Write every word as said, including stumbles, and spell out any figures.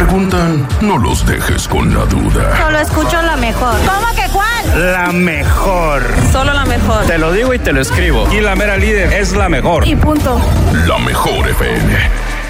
preguntan, no los dejes con la duda. Solo escucho la mejor. ¿Cómo que cuál? La mejor. Solo la mejor. Te lo digo y te lo escribo. Y la mera líder es la mejor. Y punto. La mejor F M.